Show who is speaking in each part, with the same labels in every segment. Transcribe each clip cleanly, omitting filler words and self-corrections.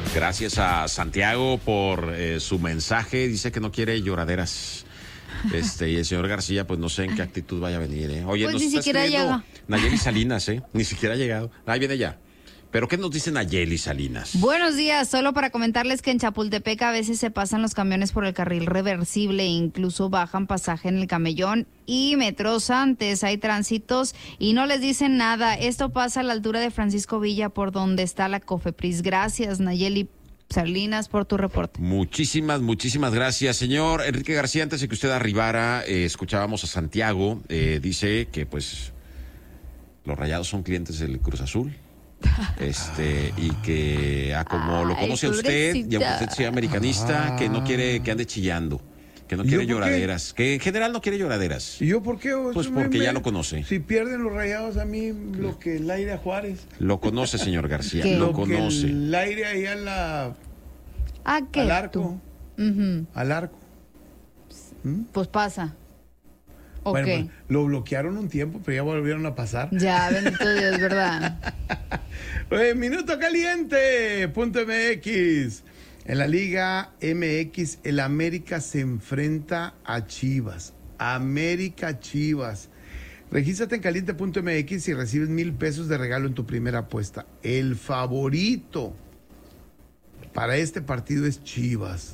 Speaker 1: Gracias a Santiago por su mensaje. Dice que no quiere lloraderas. Y el señor García, pues no sé en qué actitud vaya a venir, ¿eh? Oye,
Speaker 2: pues
Speaker 1: nos
Speaker 2: ni
Speaker 1: está
Speaker 2: siquiera llega.
Speaker 1: Nayeli Salinas, ni siquiera ha llegado. Ahí viene ya. ¿Pero qué nos dice Nayeli Salinas?
Speaker 2: Buenos días, solo para comentarles que en Chapultepec a veces se pasan los camiones por el carril reversible e incluso bajan pasaje en el Camellón y metros antes. Hay tránsitos y no les dicen nada. Esto pasa a la altura de Francisco Villa por donde está la Cofepris. Gracias, Nayeli Salinas, por tu reporte.
Speaker 1: Muchísimas gracias, señor Enrique García. Antes de que usted arribara, escuchábamos a Santiago. Dice que pues los Rayados son clientes del Cruz Azul. Y que como lo conoce a usted, y aunque usted sea americanista, que no quiere que ande chillando, que no quiere lloraderas, que en general no quiere lloraderas.
Speaker 3: ¿Y yo por qué?
Speaker 1: Pues porque ya lo conoce.
Speaker 3: Si pierden los Rayados, a mí lo que el aire a Juárez.
Speaker 1: Lo conoce, señor García,
Speaker 2: ¿Qué?
Speaker 1: lo conoce.
Speaker 3: El aire ahí al arco. Al arco.
Speaker 2: Pues pasa.
Speaker 3: Bueno,
Speaker 2: Okay.
Speaker 3: pues, lo bloquearon un tiempo, pero ya volvieron a pasar.
Speaker 2: Ya, bendito Dios, ¿verdad?
Speaker 3: Minuto caliente, .mx. En la Liga MX, el América se enfrenta a Chivas. América Chivas. Regístrate en caliente.mx y recibes $1,000 de regalo en tu primera apuesta. El favorito para este partido es Chivas.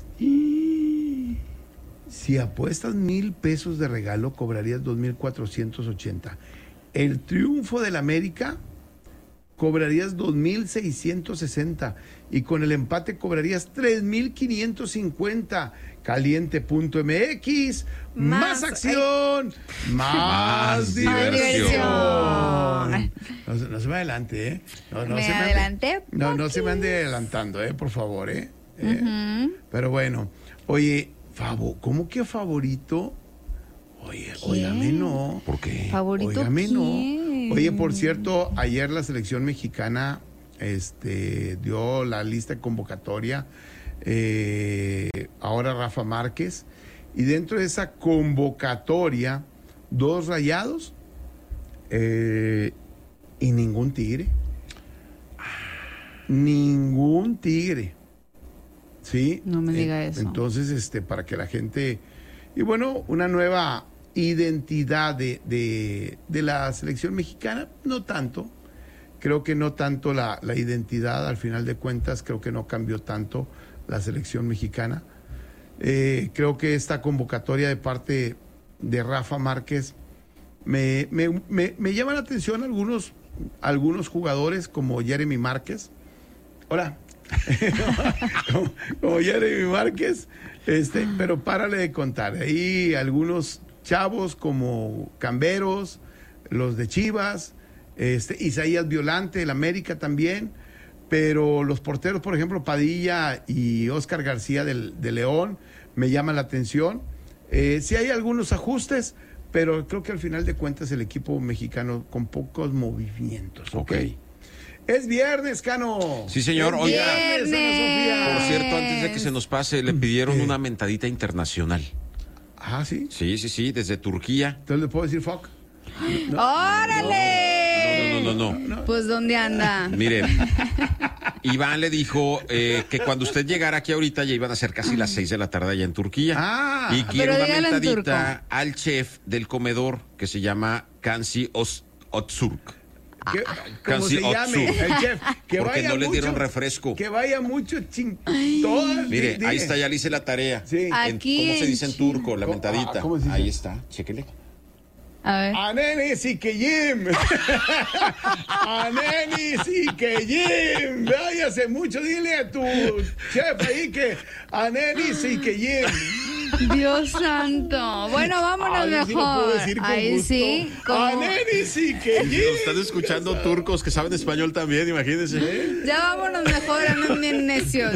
Speaker 3: Si apuestas $1,000 de regalo, cobrarías 2,480. El triunfo del América, cobrarías 2,660. Y con el empate cobrarías 3,550. Caliente.mx. Más acción, más diversión. No se me adelante, ¿eh? No se me ande adelantando, por favor, Pero bueno, oye, ¿cómo que favorito? Óigame no.
Speaker 1: ¿Por qué?
Speaker 2: ¿Favorito
Speaker 3: Óigame no.
Speaker 2: quién?
Speaker 3: Oye, por cierto, ayer la selección mexicana dio la lista de convocatoria. Ahora Rafa Márquez. Y dentro de esa convocatoria, 2 Rayados y ningún Tigre. Ningún Tigre. Sí.
Speaker 2: No me diga eso.
Speaker 3: Entonces, para que la gente... Y bueno, una nueva identidad de la selección mexicana, no tanto. Creo que no tanto la identidad, al final de cuentas, creo que no cambió tanto la selección mexicana. Creo que esta convocatoria de parte de Rafa Márquez me llama la atención algunos jugadores como Jeremy Márquez. Hola. como Jeremy Márquez, pero párale de contar. Ahí algunos chavos como Camberos, los de Chivas, Isaías Violante, el América también, pero los porteros, por ejemplo, Padilla y Óscar García de León, me llaman la atención. Sí hay algunos ajustes, pero creo que al final de cuentas el equipo mexicano con pocos movimientos.
Speaker 1: Ok.
Speaker 3: Es viernes, Cano.
Speaker 1: Sí, señor.
Speaker 3: Oiga,
Speaker 1: por cierto, antes de que se nos pase, le pidieron una mentadita internacional.
Speaker 3: Ah, ¿sí?
Speaker 1: Sí, desde Turquía.
Speaker 3: Entonces le puedo decir fuck.
Speaker 2: ¡Órale!
Speaker 1: No.
Speaker 2: Pues, ¿dónde anda?
Speaker 1: Mire, Iván le dijo que cuando usted llegara aquí ahorita ya iban a ser casi las 6 de la tarde allá en Turquía. Y quiere una mentadita al chef del comedor que se llama Kansi Öztürk.
Speaker 3: Como se llame el chef, que
Speaker 1: porque
Speaker 3: vaya
Speaker 1: no le dieron
Speaker 3: mucho,
Speaker 1: refresco.
Speaker 3: Que vaya mucho
Speaker 1: Mire, ahí está, ya le hice la tarea.
Speaker 3: Sí.
Speaker 1: ¿Cómo se dice en turco la mentadita?
Speaker 3: ¿Cómo se dice?
Speaker 1: Ahí está, chéquele.
Speaker 2: A ver.
Speaker 3: Aneni Sikeyim. Aneni Sikeyim. Váyase mucho, dile a tu chef ahí que Aneni Sikeyim.
Speaker 2: Dios santo. Bueno, vámonos mejor.
Speaker 3: Sí lo puedo decir con
Speaker 2: ahí
Speaker 3: gusto.
Speaker 2: sí.
Speaker 3: Aneni Sikeyim.
Speaker 1: Nos están escuchando turcos que saben español también, imagínense.
Speaker 2: Ya vámonos mejor, andan bien necios.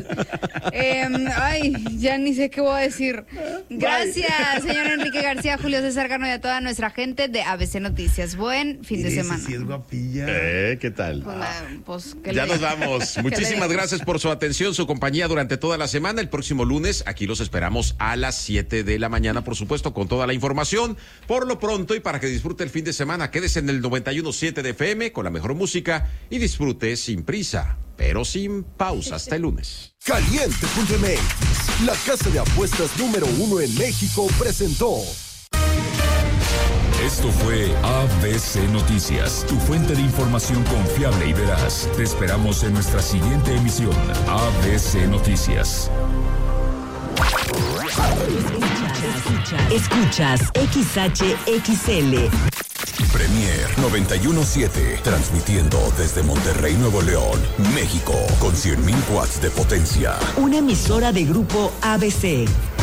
Speaker 2: Ya ni sé qué voy a decir. Gracias, señor Enrique García, Julio César Cano y a toda nuestra gente de ABC Noticias. Buen fin de semana.
Speaker 3: Sí es guapilla.
Speaker 1: ¿Qué tal?
Speaker 2: ¿Qué
Speaker 1: ya
Speaker 2: le
Speaker 1: nos
Speaker 2: digo?
Speaker 1: vamos. Muchísimas gracias por su atención, su compañía durante toda la semana. El próximo lunes aquí los esperamos a las 7 de la mañana, por supuesto, con toda la información. Por lo pronto, y para que disfrute el fin de semana, quédese en el 91.7 de FM con la mejor música y disfrute sin prisa. pero sin pausa. Hasta el lunes.
Speaker 4: Caliente.mx, la casa de apuestas número 1 en México, presentó.
Speaker 5: Esto fue ABC Noticias, tu fuente de información confiable y veraz. Te esperamos en nuestra siguiente emisión. ABC Noticias.
Speaker 6: Escuchas XHXL.
Speaker 4: Premier 91.7, transmitiendo desde Monterrey, Nuevo León, México, con 100,000 watts de potencia.
Speaker 6: Una emisora de Grupo ABC.